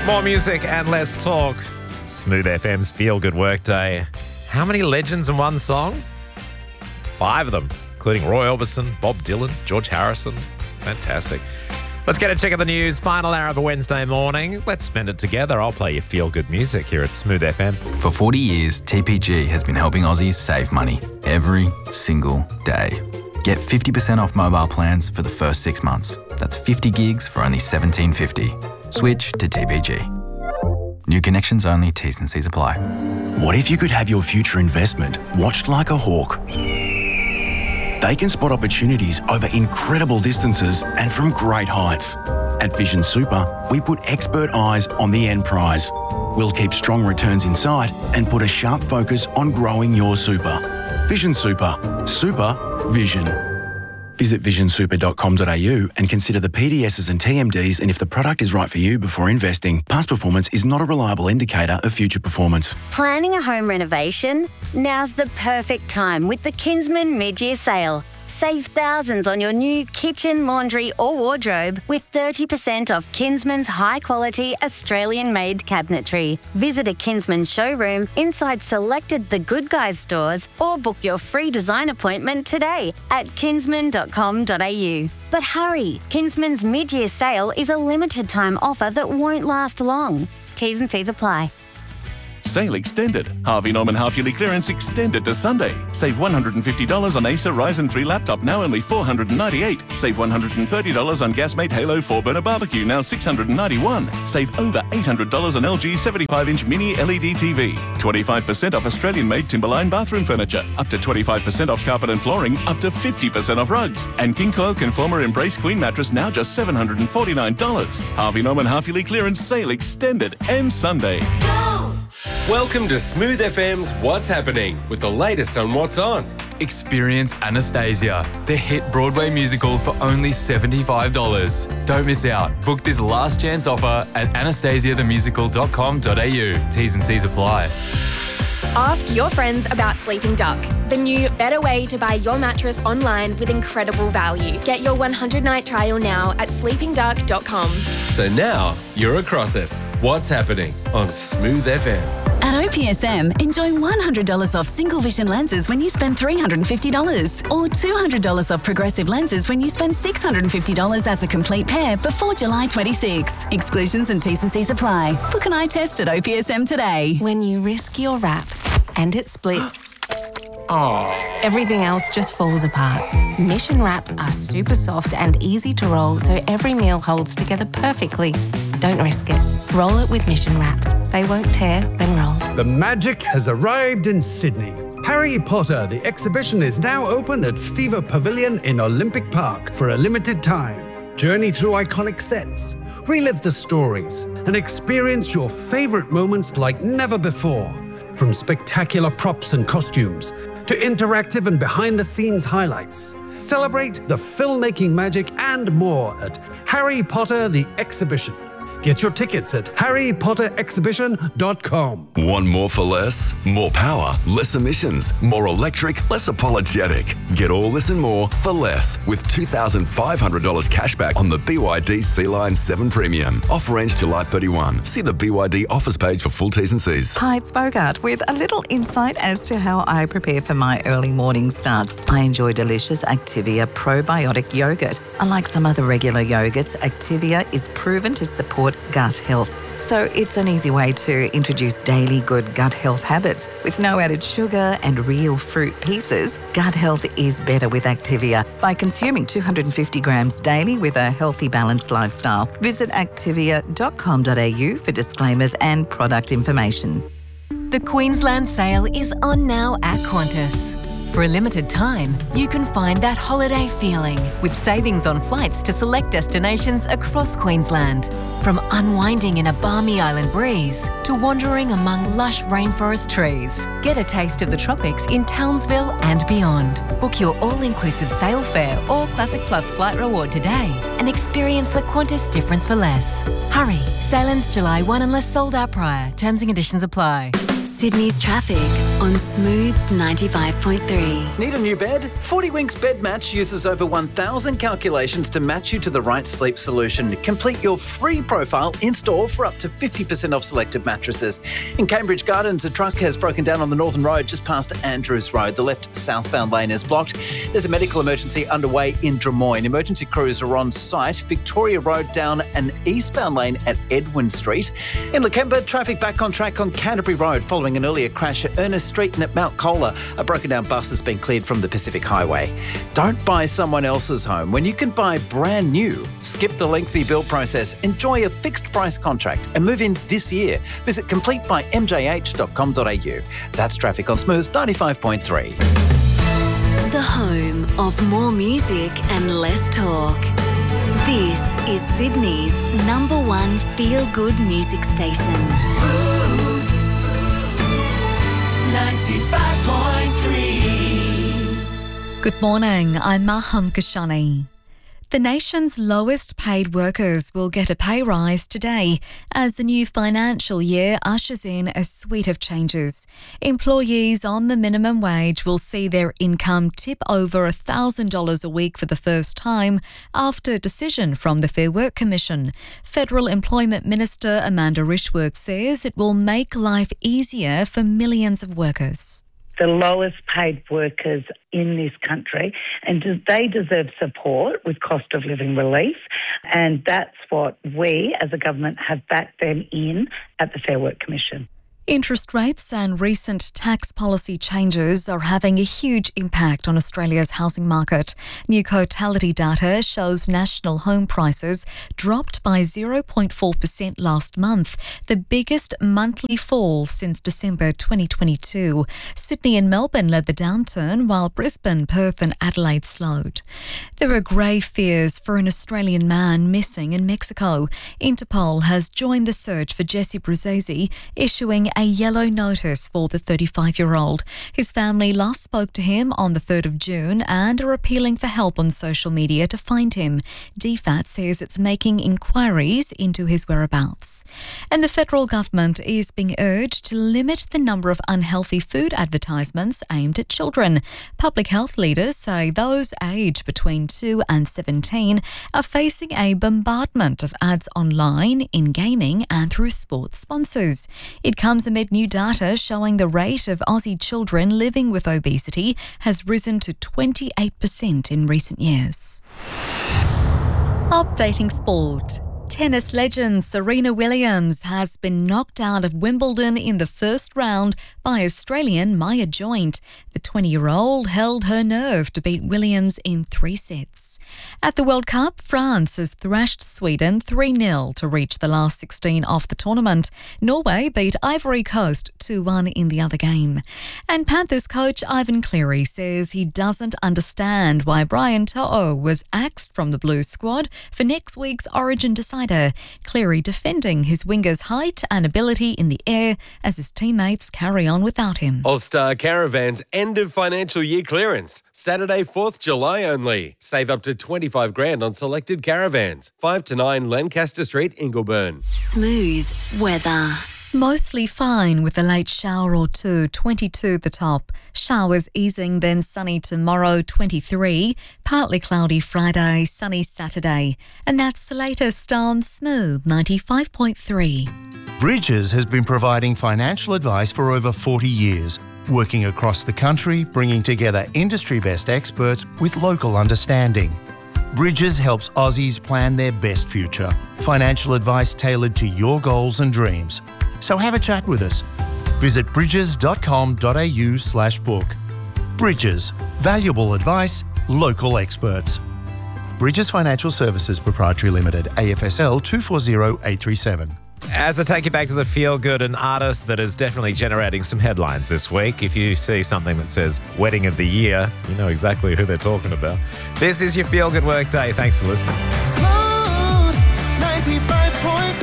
More music and less talk. Smooth FM's Feel Good Workday. How many legends in one song? 5 of them, including Roy Orbison, Bob Dylan, George Harrison. Fantastic. Let's get a check of the news. Final hour of a Wednesday morning. Let's spend it together. I'll play you Feel Good music here at Smooth FM. For 40 years, TPG has been helping Aussies save money every single day. Get 50% off mobile plans for the first 6 months. That's 50 gigs for only $17.50. Switch to TPG. New connections only, T's and C's apply. What if you could have your future investment watched like a hawk? They can spot opportunities over incredible distances and from great heights. At Vision Super, we put expert eyes on the end prize. We'll keep strong returns in sight and put a sharp focus on growing your super. Vision Super. Super Vision. Visit visionsuper.com.au and consider the PDSs and TMDs and if the product is right for you before investing. Past performance is not a reliable indicator of future performance. Planning a home renovation? Now's the perfect time with the Kinsman mid-year sale. Save thousands on your new kitchen, laundry or wardrobe with 30% off Kinsman's high-quality Australian-made cabinetry. Visit a Kinsman showroom inside selected The Good Guys stores or book your free design appointment today at kinsman.com.au. But hurry, Kinsman's mid-year sale is a limited-time offer that won't last long. T's and C's apply. Sale extended. Harvey Norman half-yearly clearance extended to Sunday. Save $150 on Acer Ryzen 3 laptop, now only $498. Save $130 on Gasmate Halo 4-burner barbecue, now $691. Save over $800 on LG 75-inch mini LED TV. 25% off Australian-made Timberline bathroom furniture. Up to 25% off carpet and flooring. Up to 50% off rugs. And King Coil Conformer Embrace Queen mattress, now just $749. Harvey Norman half-yearly clearance sale extended. Ends Sunday. Welcome to Smooth FM's What's Happening with the latest on What's On. Experience Anastasia, the hit Broadway musical for only $75. Don't miss out. Book this last chance offer at anastasiathemusical.com.au. T's and C's apply. Ask your friends about Sleeping Duck, the new, better way to buy your mattress online with incredible value. Get your 100-night trial now at sleepingduck.com. So now you're across it. What's Happening on Smooth FM. At OPSM, enjoy $100 off single vision lenses when you spend $350 or $200 off progressive lenses when you spend $650 as a complete pair before July 26. Exclusions and T's and C's apply. Book an eye test at OPSM today. When you risk your wrap and it splits, everything else just falls apart. Mission wraps are super soft and easy to roll, so every meal holds together perfectly. Don't risk it. Roll it with Mission wraps. They won't tear when rolled. The magic has arrived in Sydney. Harry Potter, the exhibition, is now open at Fever Pavilion in Olympic Park for a limited time. Journey through iconic sets, relive the stories, and experience your favourite moments like never before. From spectacular props and costumes to interactive and behind-the-scenes highlights. Celebrate the filmmaking magic and more at Harry Potter the Exhibition. Get your tickets at harrypotterexhibition.com. Want more for less? More power, less emissions, more electric, less apologetic. Get all this and more for less with $2,500 cashback on the BYD Sea-Line 7 Premium. Offer ends July 31. See the BYD offers page for full T's and C's. Hi, it's Bogart with a little insight as to how I prepare for my early morning starts. I enjoy delicious Activia probiotic yogurt. Unlike some other regular yogurts, Activia is proven to support gut health. So it's an easy way to introduce daily good gut health habits. With no added sugar and real fruit pieces, gut health is better with Activia by consuming 250 grams daily with a healthy, balanced lifestyle. Visit activia.com.au for disclaimers and product information. The Queensland sale is on now at Qantas. For a limited time, you can find that holiday feeling with savings on flights to select destinations across Queensland. From unwinding in a balmy island breeze to wandering among lush rainforest trees. Get a taste of the tropics in Townsville and beyond. Book your all-inclusive sail fare or Classic Plus flight reward today and experience the Qantas difference for less. Hurry, sail ends July 1 unless sold out prior. Terms and conditions apply. Sydney's traffic on Smooth 95.3. Need a new bed? 40 Winks Bed Match uses over 1,000 calculations to match you to the right sleep solution. Complete your free profile in-store for up to 50% off selected mattresses. In Cambridge Gardens, a truck has broken down on the Northern Road just past Andrews Road. The left southbound lane is blocked. There's a medical emergency underway in Drummoyne. Emergency crews are on site. Victoria Road down an eastbound lane at Edwin Street. In Lakemba, traffic back on track on Canterbury Road following an earlier crash at Ernest Street and at Mount Colah. A broken down bus has been cleared from the Pacific Highway. Don't buy someone else's home when you can buy brand new. Skip the lengthy build process. Enjoy a fixed price contract and move in this year. Visit completebymjh.com.au. That's traffic on Smooth 95.3. The home of more music and less talk. This is Sydney's #1 feel-good music station. Smooth 95.3. Good morning, I'm Maham Kashani. The nation's lowest paid workers will get a pay rise today as the new financial year ushers in a suite of changes. Employees on the minimum wage will see their income tip over $1,000 a week for the first time after a decision from the Fair Work Commission. Federal Employment Minister Amanda Rishworth says it will make life easier for millions of workers. The lowest paid workers in this country, and they deserve support with cost of living relief, and that's what we as a government have backed them in at the Fair Work Commission. Interest rates and recent tax policy changes are having a huge impact on Australia's housing market. New Cotality data shows national home prices dropped by 0.4% last month, the biggest monthly fall since December 2022. Sydney and Melbourne led the downturn, while Brisbane, Perth and Adelaide slowed. There are grave fears for an Australian man missing in Mexico. Interpol has joined the search for Jesse Bruzzese, issuing a yellow notice for the 35-year-old. His family last spoke to him on the 3rd of June and are appealing for help on social media to find him. DFAT says it's making inquiries into his whereabouts. And the federal government is being urged to limit the number of unhealthy food advertisements aimed at children. Public health leaders say those aged between 2 and 17 are facing a bombardment of ads online, in gaming and through sports sponsors. It comes amid new data showing the rate of Aussie children living with obesity has risen to 28% in recent years. Updating sport. Tennis legend Serena Williams has been knocked out of Wimbledon in the first round by Australian Maya Joint. The 20-year-old held her nerve to beat Williams in 3 sets. At the World Cup, France has thrashed Sweden 3-0 to reach the last 16 of the tournament. Norway beat Ivory Coast 2-1 in the other game. And Panthers coach Ivan Cleary says he doesn't understand why Brian To'o was axed from the Blues squad for next week's Origin decider. Cleary defending his winger's height and ability in the air as his teammates carry on without him. All-Star Caravan's end of financial year clearance. Saturday, 4th July only. Save up to $25,000 on selected caravans. 5 to 9 Lancaster Street, Ingleburn. Smooth weather. Mostly fine with a late shower or two, 22 the top. Showers easing, then sunny tomorrow, 23. Partly cloudy Friday, sunny Saturday. And that's the latest on Smooth 95.3. Bridges has been providing financial advice for over 40 years, working across the country, bringing together industry-best experts with local understanding. Bridges helps Aussies plan their best future. Financial advice tailored to your goals and dreams. So have a chat with us. Visit bridges.com.au/book. Bridges. Valuable advice, local experts. Bridges Financial Services Proprietary Limited, AFSL 240837. As I take you back to the Feel Good, an artist that is definitely generating some headlines this week. If you see something that says Wedding of the Year, you know exactly who they're talking about. This is your Feel Good Workday. Thanks for listening. Smooth 95.3.